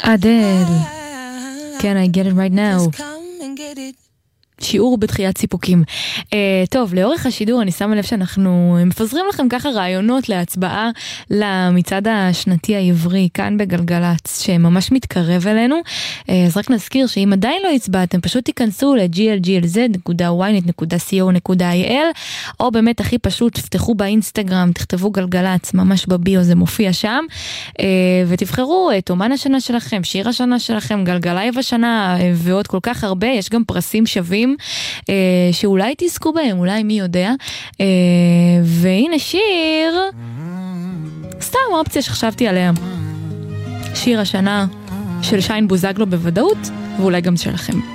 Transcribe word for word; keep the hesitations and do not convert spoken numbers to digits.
אדל. Can I get it right now? שיעור בתחיית סיפוקים. Uh, טוב, לאורך השידור אני שמה לב שאנחנו מפזרים לכם ככה רעיונות להצבעה למצעד השנתי העברי כאן בגלגלץ, שממש מתקרב אלינו. Uh, אז רק נזכיר שאם עדיין לא הצבעתם, פשוט תיכנסו ל-ג'י אל ג'י אל זד דוט וואי נט דוט קו דוט איי אל, או באמת הכי פשוט, תפתחו באינסטגרם, תכתבו גלגלץ, ממש בביו זה מופיע שם, uh, ותבחרו את אומן השנה שלכם, שיר השנה שלכם, גלגלייב השנה, uh, ועוד כל כך הרבה. יש גם פרסים שווים אה, שאולי תזכו בהם, אולי מי יודע. אה, והנה שיר, סתם אופציה שחשבתי עליה, שיר השנה של שיין בוזגלו בוודאות, ואולי גם שלכם.